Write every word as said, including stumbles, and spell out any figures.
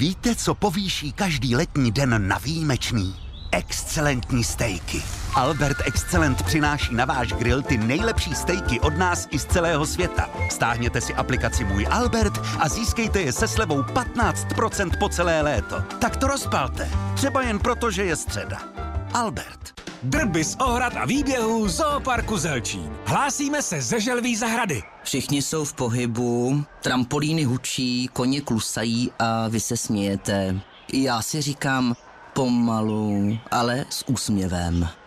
Víte, co povýší každý letní den na výjimečný? Excelentní stejky. Albert Excellent přináší na váš grill ty nejlepší stejky od nás i z celého světa. Stáhněte si aplikaci Můj Albert a získejte je se slevou patnáct procent po celé léto. Tak to rozpalte. Třeba jen proto, že je středa. Albert. Drby z ohrad a výběhů Zooparku Zelčín. Hlásíme se ze Želví zahrady. Všichni jsou v pohybu, trampolíny hučí, koně klusají a vy se smějete. Já si říkám pomalu, ale s úsměvem.